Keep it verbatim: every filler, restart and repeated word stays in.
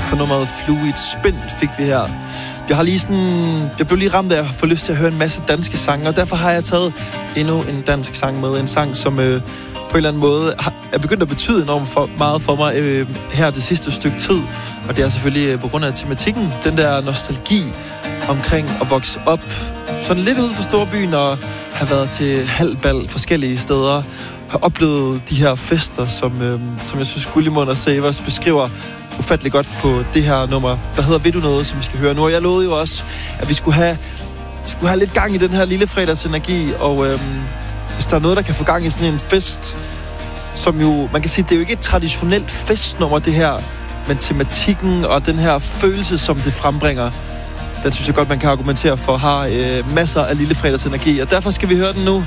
på nummeret Fluid Spin fik vi her. Jeg har lige sådan, jeg blev lige ramt af at få lyst til at høre en masse danske sange, og derfor har jeg taget endnu en dansk sang med. En sang, som øh, på en eller anden måde har, er begyndt at betyde enormt for, meget for mig øh, her det sidste stykke tid. Og det er selvfølgelig øh, på grund af tematikken, den der nostalgi omkring at vokse op sådan lidt ude for storbyen og have været til halvbal forskellige steder. Har oplevet de her fester, som, øh, som jeg synes Gullimund og Savers beskriver ufattelig godt på det her nummer, der hedder Ved du noget, som vi skal høre nu. Og jeg lovede jo også, at vi skulle have, skulle have lidt gang i den her lille fredagsenergi, og øh, hvis der er noget, der kan få gang i sådan en fest, som jo, man kan sige, det er jo ikke et traditionelt festnummer, det her, men tematikken og den her følelse, som det frembringer, den synes jeg godt, man kan argumentere for, har øh, masser af lille fredagsenergi, og derfor skal vi høre den nu.